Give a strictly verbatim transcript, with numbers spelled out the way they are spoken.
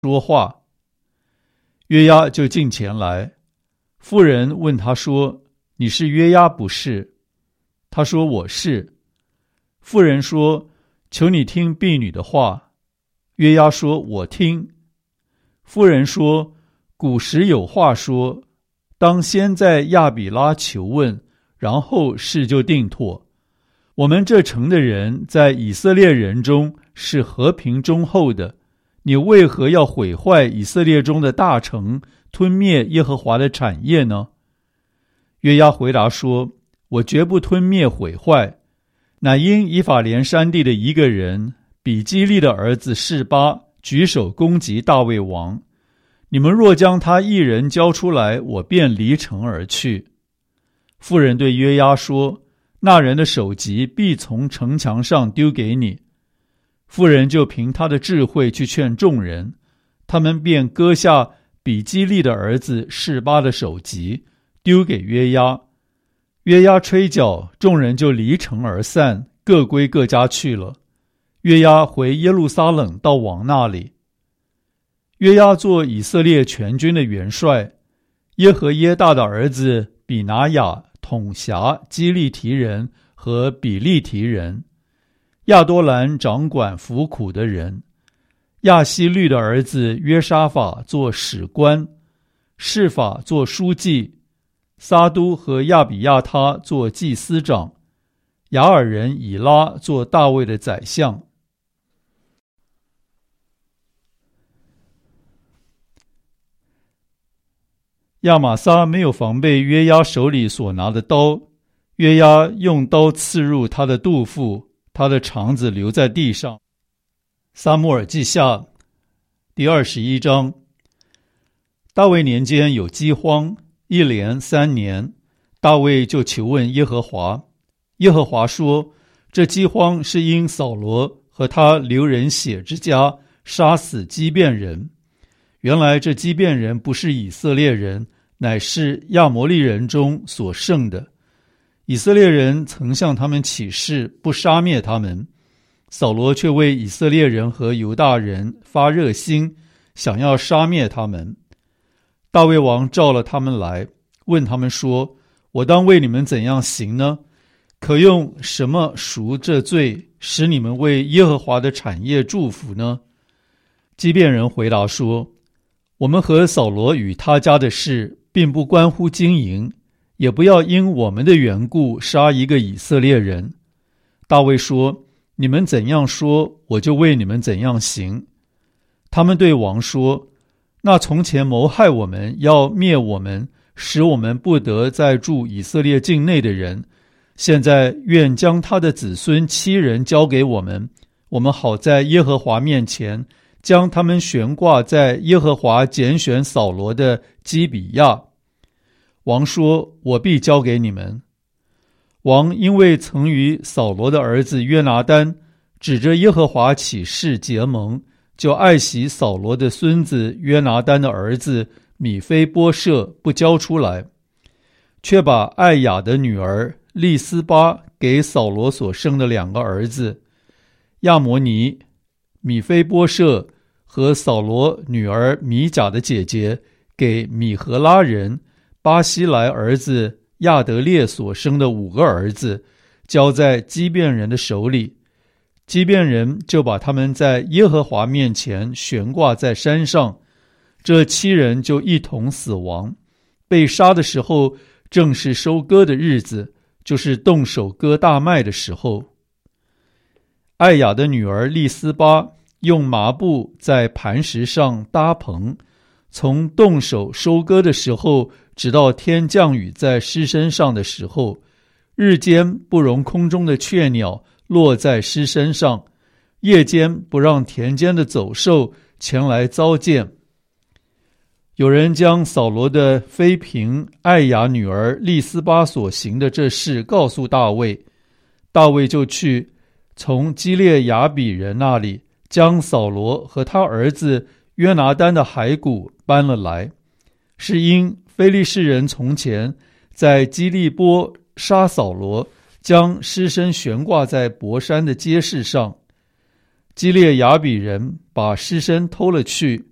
说话。约押就近前来，妇人问他说：你是约押不是？他说：我是。妇人说：求你听婢女的话。约押说：我听。妇人说：古时有话说，当先在亚比拉求问，然后事就定妥。我们这城的人在以色列人中是和平忠厚的，你为何要毁坏以色列中的大城，吞灭耶和华的产业呢？约押回答说：我绝不吞灭毁坏，乃因以法莲山地的一个人比基利的儿子示巴举手攻击大卫王，你们若将他一人交出来，我便离城而去。妇人对约押说：那人的首级必从城墙上丢给你。妇人就凭他的智慧去劝众人，他们便割下比基利的儿子示巴的首级，丢给约押。约押吹角，众人就离城而散，各归各家去了。约押回耶路撒冷到王那里。约押做以色列全军的元帅，耶和耶大的儿子比拿雅统辖基利提人和比利提人，亚多兰掌管服苦的人，亚希律的儿子约沙法做史官，示法做书记，撒都和亚比亚他做祭司长，雅尔人以拉做大卫的宰相。亚玛撒没有防备约押手里所拿的刀，约押用刀刺入他的肚腹，他的肠子留在地上。撒母耳记下第二十一章。大卫年间有饥荒，一连三年，大卫就求问耶和华。耶和华说：这饥荒是因扫罗和他流人血之家杀死基遍人。原来这基遍人不是以色列人，乃是亚摩利人中所剩的。以色列人曾向他们起誓，不杀灭他们。扫罗却为以色列人和犹大人发热心，想要杀灭他们。大卫王召了他们来，问他们说：我当为你们怎样行呢？可用什么赎这罪，使你们为耶和华的产业祝福呢？基遍人回答说：我们和扫罗与他家的事并不关乎经营，也不要因我们的缘故杀一个以色列人。大卫说：你们怎样说，我就为你们怎样行。他们对王说：那从前谋害我们，要灭我们，使我们不得再住以色列境内的人，现在愿将他的子孙七人交给我们，我们好在耶和华面前将他们悬挂在耶和华拣选扫罗的基比亚。王说：我必交给你们。王因为曾与扫罗的儿子约拿单指着耶和华起誓结盟，就爱惜扫罗的孙子约拿单的儿子米非波设不交出来，却把艾雅的女儿利斯巴给扫罗所生的两个儿子亚摩尼、米非波设和扫罗女儿米甲的姐姐给米和拉人巴西来儿子亚德列所生的五个儿子，交在基遍人的手里。基遍人就把他们在耶和华面前悬挂在山上，这七人就一同死亡。被杀的时候正是收割的日子，就是动手割大麦的时候。艾雅的女儿利斯巴用麻布在磐石上搭棚，从动手收割的时候直到天降雨在尸身上的时候，日间不容空中的雀鸟落在尸身上，夜间不让田间的走兽前来糟践。有人将扫罗的妃嫔艾雅女儿利斯巴所行的这事告诉大卫，大卫就去从基列雅比人那里将扫罗和他儿子约拿单的骸骨搬了来，是因非利士人从前在基利波杀扫罗，将尸身悬挂在伯山的街市上。基列雅比人把尸身偷了去，